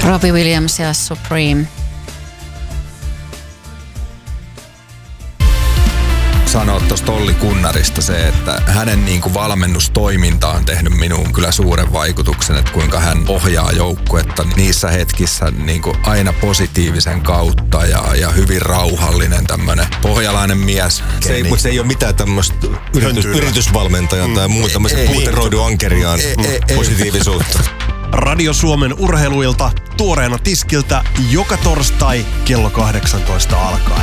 Robbie Williams ja Supreme. Sanoa tuosta Olli Kunnarista se, että hänen niin kuin valmennustoiminta on tehnyt minuun kyllä suuren vaikutuksen, että kuinka hän ohjaa joukkuetta niissä hetkissä niin kuin aina positiivisen kautta ja hyvin rauhallinen tämmöinen pohjalainen mies. Mutta se ei ole mitään tämmöistä yritysvalmentajan tai muuta tämmöisen puuteroidu ankeriaan positiivisuutta. Radio Suomen urheiluilta tuoreena tiskiltä joka torstai kello 18 alkaen.